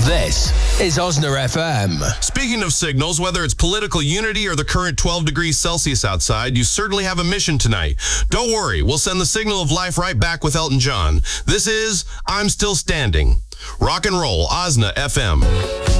This is Osner FM. Speaking of signals, whether it's political unity or the current 12 degrees Celsius outside, you certainly have a mission tonight. Don't worry, we'll send the signal of life right back with Elton John. This is I'm Still Standing. Rock and roll, Osna FM.